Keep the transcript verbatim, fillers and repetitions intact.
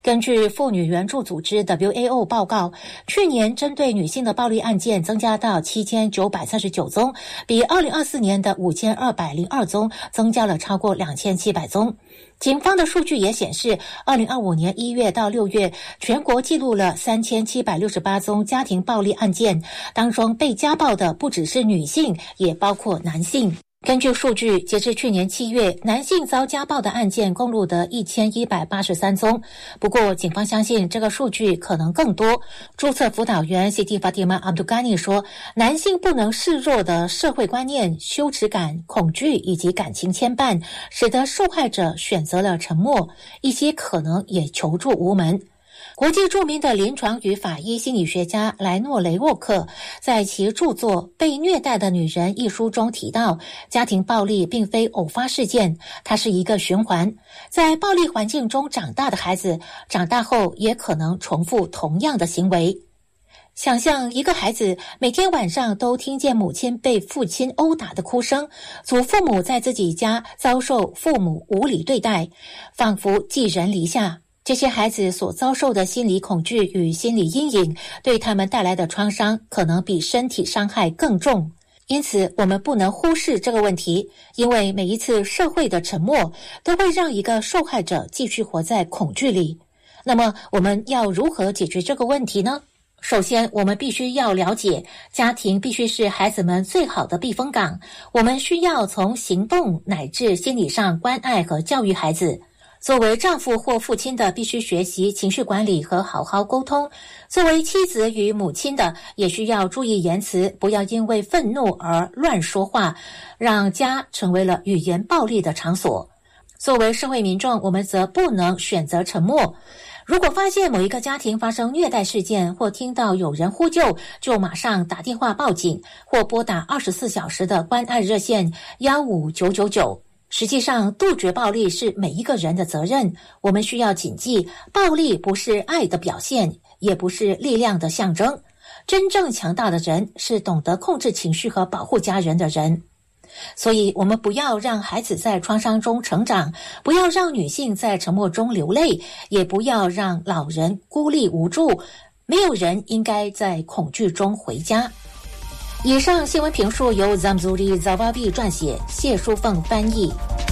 根据妇女援助组织 W A O 报告，去年针对女性的暴力案件增加到七千九百三十九宗，比二零二四年的五千二百零二宗增加了超过两千七百宗。警方的数据也显示，二零二五年一月到六月，全国记录了三千七百六十八宗家庭暴力案件，当中被家暴的不只是女性，也包括男性。根据数据，截至去年七月，男性遭家暴的案件共录得一千一百八十三宗。不过，警方相信这个数据可能更多。注册辅导员 Siti Fatimah Abdugani 说，男性不能示弱的社会观念、羞耻感、恐惧以及感情牵绊，使得受害者选择了沉默，一些可能也求助无门。国际著名的临床与法医心理学家莱诺雷沃克在其著作《被虐待的女人》一书中提到，家庭暴力并非偶发事件，它是一个循环。在暴力环境中长大的孩子，长大后也可能重复同样的行为。想象一个孩子每天晚上都听见母亲被父亲殴打的哭声，祖父母在自己家遭受父母无理对待，仿佛寄人篱下。这些孩子所遭受的心理恐惧与心理阴影，对他们带来的创伤可能比身体伤害更重。因此，我们不能忽视这个问题，因为每一次社会的沉默都会让一个受害者继续活在恐惧里。那么，我们要如何解决这个问题呢？首先，我们必须要了解，家庭必须是孩子们最好的避风港。我们需要从行动乃至心理上关爱和教育孩子。作为丈夫或父亲的，必须学习情绪管理和好好沟通；作为妻子与母亲的，也需要注意言辞，不要因为愤怒而乱说话，让家成为了语言暴力的场所。作为社会民众，我们则不能选择沉默。如果发现某一个家庭发生虐待事件，或听到有人呼救，就马上打电话报警，或拨打二十四小时的关爱热线一五九九九。实际上，杜绝暴力是每一个人的责任。我们需要谨记，暴力不是爱的表现，也不是力量的象征。真正强大的人是懂得控制情绪和保护家人的人。所以，我们不要让孩子在创伤中成长，不要让女性在沉默中流泪，也不要让老人孤立无助。没有人应该在恐惧中回家。以上新闻评述由 Zamzuri Zawabi 撰写，谢淑凤翻译。